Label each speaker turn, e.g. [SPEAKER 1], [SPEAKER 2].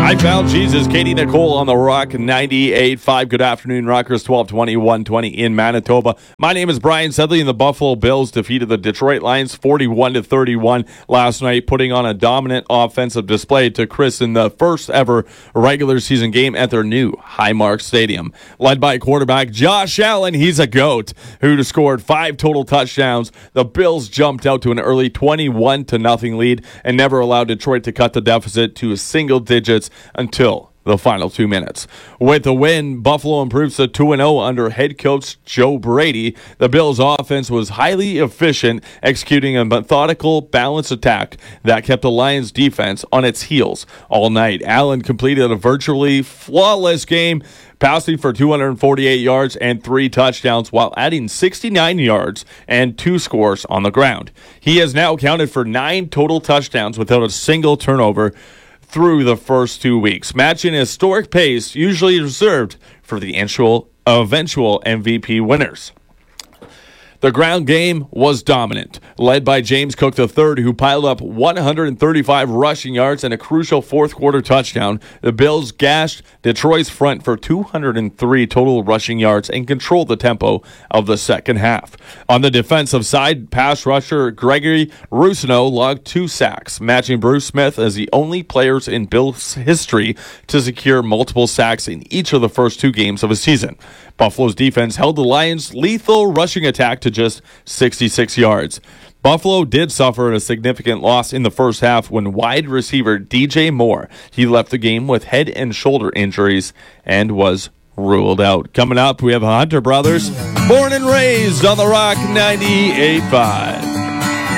[SPEAKER 1] I found Jesus. Katie Nicole on the Rock 98.5. Good afternoon, Rockers. 12:20, 1:20 in Manitoba. My name is Brian Sedley, and the Buffalo Bills defeated the Detroit Lions 41-31 last night, putting on a dominant offensive display to christen the first ever regular season game at their new Highmark Stadium. Led by quarterback Josh Allen, he's a GOAT, who scored 5 total touchdowns. The Bills jumped out to an early 21-0 lead and never allowed Detroit to cut the deficit to single digits until the final 2 minutes. With the win, Buffalo improves to 2-0 under head coach Joe Brady. The Bills' offense was highly efficient, executing a methodical, balanced attack that kept the Lions' defense on its heels all night. Allen completed a virtually flawless game, passing for 248 yards and 3 touchdowns while adding 69 yards and 2 scores on the ground. He has now accounted for 9 total touchdowns without a single turnover through the first 2 weeks, matching a historic pace usually reserved for the eventual MVP winners. The ground game was dominant, led by James Cook III, who piled up 135 rushing yards and a crucial fourth-quarter touchdown. The Bills gashed Detroit's front for 203 total rushing yards and controlled the tempo of the second half. On the defensive side, pass rusher Gregory Rousseau logged 2 sacks, matching Bruce Smith as the only players in Bills history to secure multiple sacks in each of the first 2 games of a season. Buffalo's defense held the Lions' lethal rushing attack to just 66 yards. Buffalo did suffer a significant loss in the first half when wide receiver DJ Moore, he left the game with head and shoulder injuries and was ruled out. Coming up, we have Hunter Brothers, born and raised on the Rock 98.5.